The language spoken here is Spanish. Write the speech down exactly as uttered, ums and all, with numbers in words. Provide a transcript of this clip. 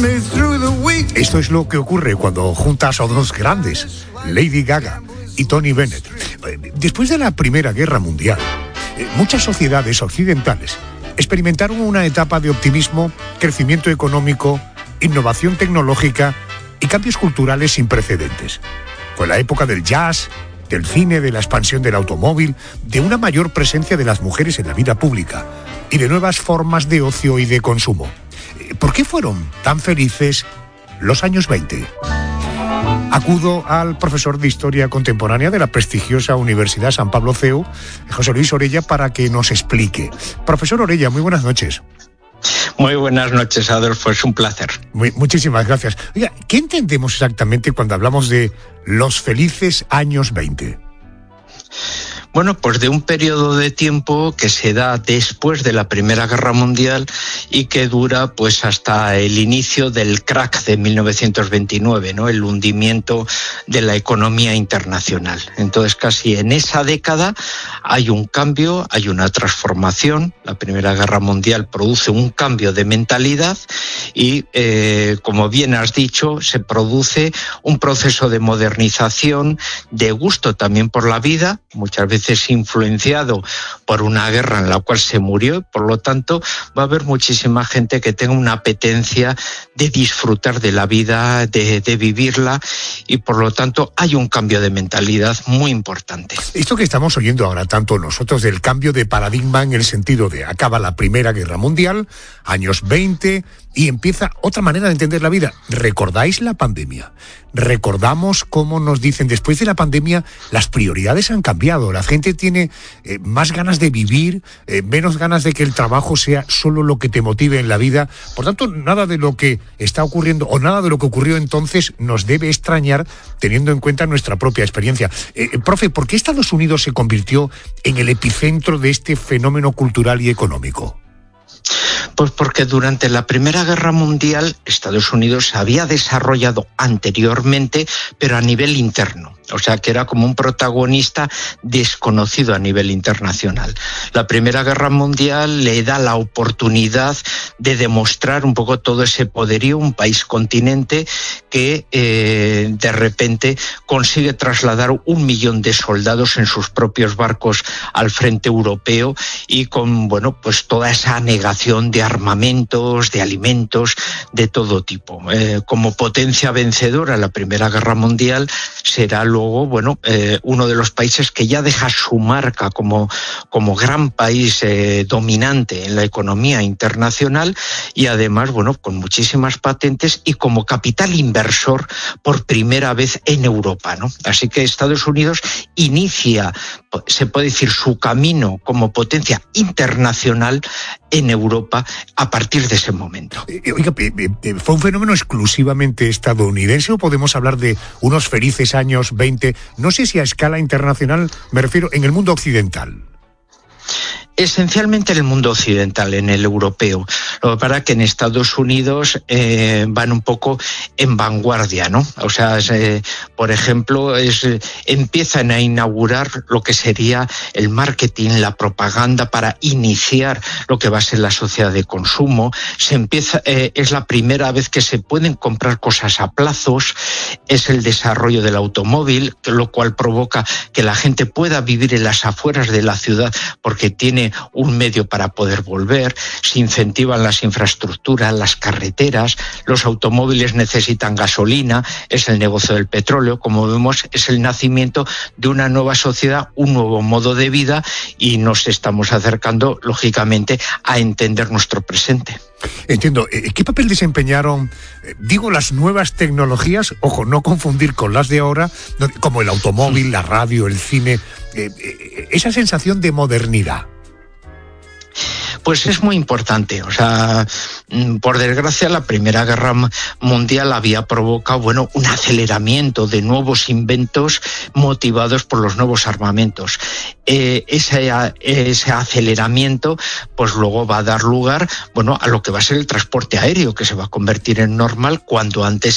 Esto es lo que ocurre cuando juntas a dos grandes, Lady Gaga y Tony Bennett. Después de la Primera Guerra Mundial, muchas sociedades occidentales experimentaron una etapa de optimismo, crecimiento económico, innovación tecnológica y cambios culturales sin precedentes. Fue la época del jazz, del cine, de la expansión del automóvil, de una mayor presencia de las mujeres en la vida pública y de nuevas formas de ocio y de consumo. ¿Por qué fueron tan felices los años veinte? Acudo al profesor de Historia Contemporánea de la prestigiosa Universidad San Pablo C E U, José Luis Orella, para que nos explique. Profesor Orella, muy buenas noches. Muy buenas noches, Adolfo, es un placer. Muy, muchísimas gracias. Oiga, ¿qué entendemos exactamente cuando hablamos de los felices años veinte? Bueno, pues de un periodo de tiempo que se da después de la Primera Guerra Mundial y que dura pues hasta el inicio del crack de mil novecientos veintinueve, ¿no? El hundimiento de la economía internacional. Entonces, casi en esa década hay un cambio, hay una transformación. La Primera Guerra Mundial produce un cambio de mentalidad y, eh, como bien has dicho, se produce un proceso de modernización, de gusto también por la vida, muchas veces influenciado por una guerra en la cual se murió, y por lo tanto va a haber muchísima gente que tenga una apetencia de disfrutar de la vida, de, de vivirla, y por lo tanto hay un cambio de mentalidad muy importante. Esto que estamos oyendo ahora tanto nosotros del cambio de paradigma en el sentido de acaba la Primera Guerra Mundial, años veinte, y empieza otra manera de entender la vida. ¿Recordáis la pandemia? Recordamos cómo nos dicen, después de la pandemia las prioridades han cambiado, la gente tiene eh, más ganas de vivir, eh, menos ganas de que el trabajo sea solo lo que te motive en la vida. Por tanto, nada de lo que está ocurriendo o nada de lo que ocurrió entonces nos debe extrañar teniendo en cuenta nuestra propia experiencia. Eh, eh, profe, ¿por qué Estados Unidos se convirtió en el epicentro de este fenómeno cultural y económico? Pues porque durante la Primera Guerra Mundial Estados Unidos se había desarrollado anteriormente, pero a nivel interno. O sea, que era como un protagonista desconocido a nivel internacional. La Primera Guerra Mundial le da la oportunidad de demostrar un poco todo ese poderío, un país continente que eh, de repente consigue trasladar un millón de soldados en sus propios barcos al frente europeo y con, bueno, pues toda esa negación de armamentos, de alimentos, de todo tipo. Eh, como potencia vencedora en la Primera Guerra Mundial será luego, bueno, eh, uno de los países que ya deja su marca como, como gran país eh, dominante en la economía internacional y además, bueno, con muchísimas patentes y como capital inversor por primera vez en Europa, ¿no? Así que Estados Unidos inicia, se puede decir, su camino como potencia internacional en Europa a partir de ese momento. Oiga, ¿fue un fenómeno exclusivamente estadounidense o podemos hablar de unos felices años veinte? No sé si a escala internacional, me refiero en el mundo occidental. Esencialmente en el mundo occidental, en el europeo. Lo que pasa es que en Estados Unidos eh, van un poco en vanguardia, ¿no? O sea, es, eh, por ejemplo, es, eh, empiezan a inaugurar lo que sería el marketing, la propaganda para iniciar lo que va a ser la sociedad de consumo. Se empieza, eh, es la primera vez que se pueden comprar cosas a plazos. Es el desarrollo del automóvil, lo cual provoca que la gente pueda vivir en las afueras de la ciudad porque tiene un medio para poder volver. Se incentivan las infraestructuras, las carreteras, los automóviles necesitan gasolina, es el negocio del petróleo. Como vemos, es el nacimiento de una nueva sociedad, un nuevo modo de vida y nos estamos acercando, lógicamente, a entender nuestro presente. Entiendo. ¿Qué papel desempeñaron, digo, las nuevas tecnologías, ojo, no confundir con las de ahora, como el automóvil, la radio, el cine, esa sensación de modernidad? Pues es muy importante. O sea, por desgracia, la Primera Guerra Mundial había provocado, bueno, un aceleramiento de nuevos inventos motivados por los nuevos armamentos. Eh, ese, ese aceleramiento, pues luego va a dar lugar, bueno, a lo que va a ser el transporte aéreo, que se va a convertir en normal cuando antes